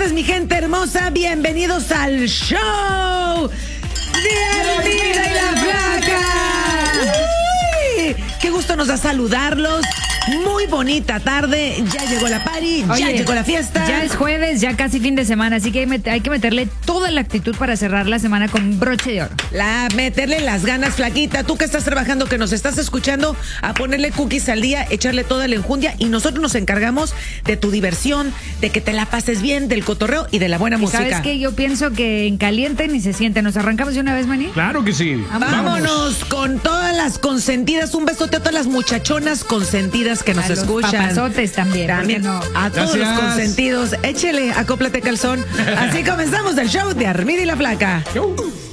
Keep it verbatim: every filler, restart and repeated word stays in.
tardes, mi gente hermosa. Bienvenidos al show de Armida y la Flaca. Uy, qué gusto nos da saludarlos. Muy bonita tarde, ya llegó la party, Oye, ya llegó la fiesta. Ya es jueves, ya casi fin de semana, así que hay, met- hay que meterle toda la actitud para cerrar la semana con broche de oro. La, meterle las ganas, flaquita. Tú que estás trabajando, que nos estás escuchando, a ponerle cookies al día, echarle toda la enjundia y nosotros nos encargamos de tu diversión, de que te la pases bien, del cotorreo y de la buena ¿Y música. sabes qué? Yo pienso que en caliente ni se siente. ¿Nos arrancamos de una vez, Manny? Claro que sí. Vámonos con todas las consentidas. Un besote a todas las muchachonas consentidas que nos A los escuchan. papazotes también, ¿por También qué no? a todos Gracias. los consentidos. Échele, acóplate calzón. Así comenzamos el show de Armida y la Flaca.